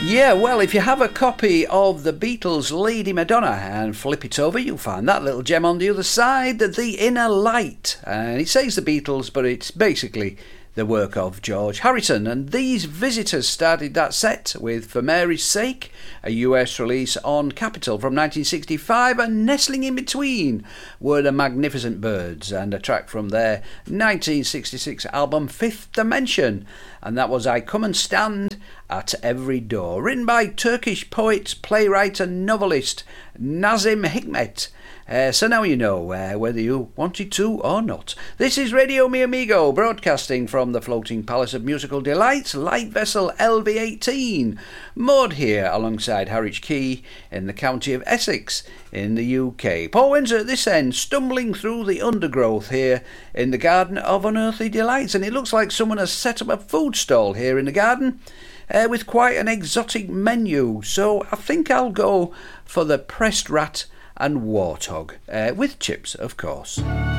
Yeah, well, if you have a copy of the Beatles' Lady Madonna and flip it over, you'll find that little gem on the other side, The Inner Light. And it says the Beatles, but it's basically the work of George Harrison. And these visitors started that set with For Mary's Sake, a US release on Capitol from 1965, and nestling in between were the Magnificent Birds and a track from their 1966 album Fifth Dimension, and that was I Come and Stand at Every Door, written by Turkish poet, playwright and novelist Nazim Hikmet. So now you know whether you wanted to or not. This is Radio Mi Amigo, broadcasting from the Floating Palace of Musical Delights, light vessel LV18. Moored here alongside Harwich Quay in the county of Essex in the UK. Paul Windsor at this end, stumbling through the undergrowth here in the Garden of Unearthly Delights. And it looks like someone has set up a food stall here in the garden with quite an exotic menu. So I think I'll go for the pressed rat and warthog, with chips, of course.